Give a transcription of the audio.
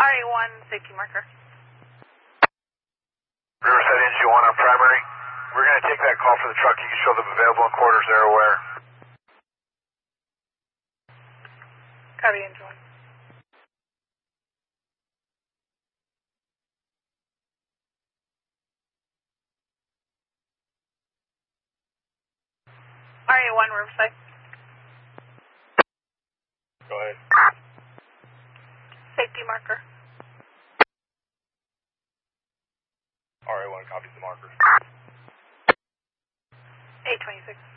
RA1, safety marker. Riverside Engine 1 on primary. We're going to take that call for the truck. You can show them available in quarters. They're aware. Copy, Engine 1. RA1, Riverside. Go ahead. Safety marker. RA1 copies the marker. 826.